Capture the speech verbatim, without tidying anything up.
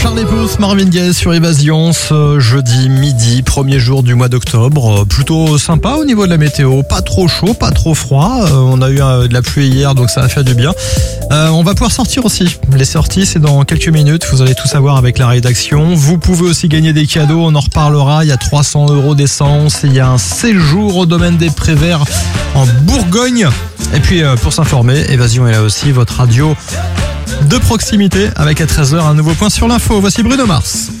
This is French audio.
Charlie Puth, Marvin Gaye sur Évasion, ce jeudi midi, premier jour du mois d'octobre. Plutôt sympa au niveau de la météo, pas trop chaud, pas trop froid. Euh, on a eu euh, de la pluie hier, donc ça a fait du bien. Euh, on va pouvoir sortir aussi. Les sorties, c'est dans quelques minutes. Vous allez tout savoir avec la rédaction. Vous pouvez aussi gagner des cadeaux, on en reparlera. Il y a trois cents euros d'essence. Il y a un séjour au domaine des Préverts en Bourgogne. Et puis, euh, pour s'informer, Évasion est là aussi, votre radio de proximité, avec à treize heures un nouveau point sur l'info. Voici Bruno Mars.